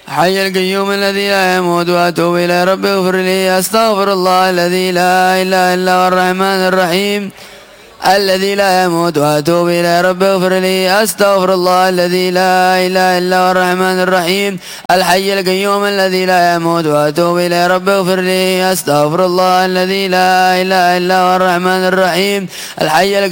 حي القيوم الذي لا يموت وأتوب إلى ربي اغفر لي. أستغفر الله الذي لا إله إلا هو الرحمن الرحيم الذي لا يموت وأتوب إلى ربي اغفر لي. أستغفر الله الذي لا إله إلا هو الرحمن الرحيم الحي القيوم الذي لا يموت وأتوب إلى ربي اغفر لي. أستغفر الله الذي لا إله إلا هو الرحمن الرحيم الحي